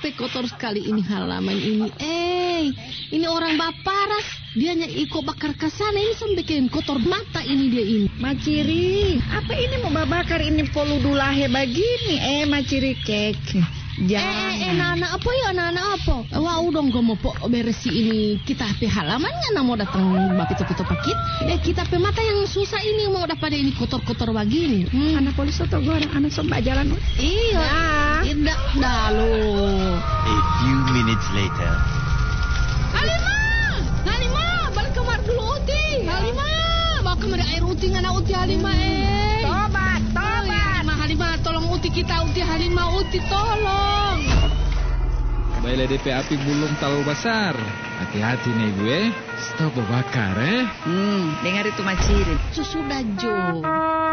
sampai kotor sekali ini halaman ini. Ini orang Baparas, dianya iko bakar ke sana ini sampai bikin kotor mata ini dia ini. Maciri, apa ini mau babakar ini poludulahe begini? Maciri kek. Jangan. Anak apa ya, anak apa? Wah, udah gak mau beresi ini kita pe halamannya, nak mau datang bapito-pito pakit. Kita pe mata yang susah ini mau dapat ini kotor-kotor begini. Anak polis atau orang anak sombak jalan. Iya. Tidak dalu. A few minutes later. Halimah, balik kamar dulu Uti. Halimah, bawa kamar air Uti ngana Uti Halimah. Tobat. Halimah, tolong Uti kita, Uti Halimah, Uti tolong. Baiklah DP api belum terlalu besar. Hati-hati nih gue. Stop bakar dengar itu Maciri. Sudah Jo.